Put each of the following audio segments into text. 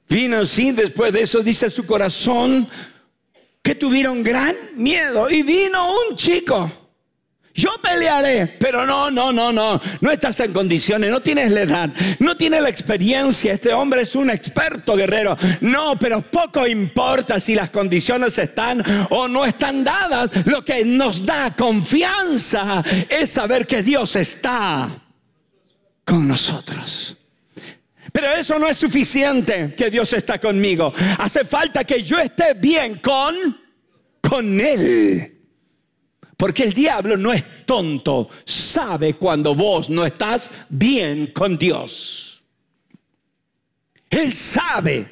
Vino, sí, después de eso dice su corazón que tuvieron gran miedo. Y vino un chico. Yo pelearé, pero no estás en condiciones, no tienes la edad, no tienes la experiencia. Este hombre es un experto guerrero. No, pero poco importa si las condiciones están o no están dadas. Lo que nos da confianza es saber que Dios está con nosotros. Pero eso no es suficiente, que Dios está conmigo. Hace falta que yo esté bien con Él. Porque el diablo no es tonto, sabe cuando vos no estás bien con Dios. Él sabe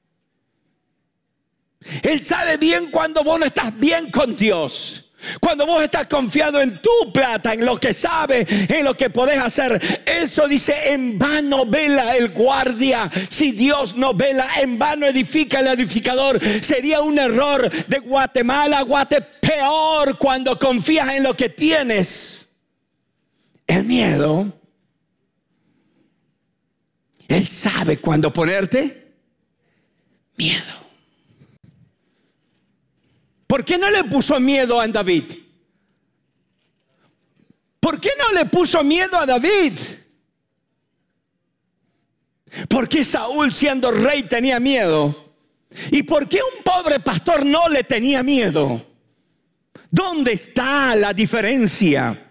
bien cuando vos no estás bien con Dios. Cuando vos estás confiado en tu plata, en lo que sabes, en lo que podés hacer. Eso dice, en vano vela el guardia. Si Dios no vela, en vano edifica el edificador. Sería un error de Guatemala, peor cuando confías en lo que tienes. El miedo, Él sabe cuándo ponerte miedo. ¿Por qué no le puso miedo a David? ¿Por qué no le puso miedo a David? ¿Por qué Saúl, siendo rey, tenía miedo? ¿Y por qué un pobre pastor no le tenía miedo? ¿Dónde está la diferencia?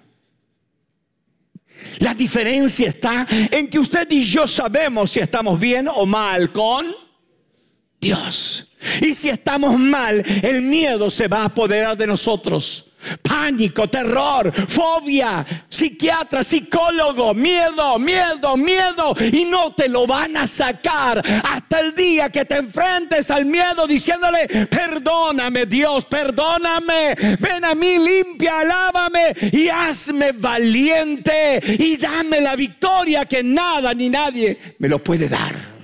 La diferencia está en que usted y yo sabemos si estamos bien o mal con Dios. Y si estamos mal, el miedo se va a apoderar de nosotros. Pánico, terror, fobia, psiquiatra, psicólogo, miedo. Y no te lo van a sacar hasta el día que te enfrentes al miedo diciéndole: perdóname, Dios, perdóname. Ven a mí, limpia, lávame y hazme valiente y dame la victoria que nada ni nadie me lo puede dar.